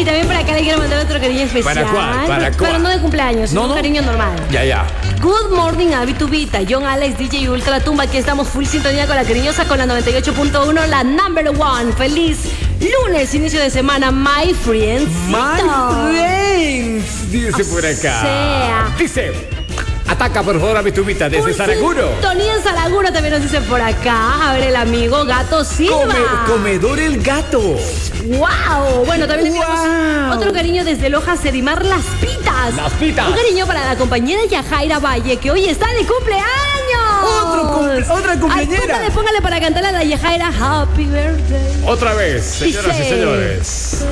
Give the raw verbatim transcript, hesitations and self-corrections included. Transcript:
Y también para acá le quiero mandar otro cariño especial. ¿Para cuál? ¿Para cuál? Pero no de cumpleaños, ¿No, un no? cariño normal. Ya, ya. Good morning, Abitubita, John Alex, D J Ultra Tumba. Aquí estamos full sintonía con la cariñosa, con la noventa y ocho punto uno, la number one. Feliz lunes, inicio de semana, my friends. My friends, dice por acá. sea. Dice, ataca por favor a mi tubita desde Full Saraguro. sintonía en Saraguro también nos dice por acá. A ver, el amigo Gato Silva. Come, comedor el gato. ¡Wow! Bueno, también le enviamos Wow. otro cariño desde Loja Sedimar, Las Pitas. Las Pitas. Un cariño para la compañera Yajaira Valle, que hoy está de cumpleaños. Otro cumple- otra cumpleañera. Ay, póngale, póngale para cantarle a la Yajaira Happy Birthday. Otra vez, señoras Dice- y señores.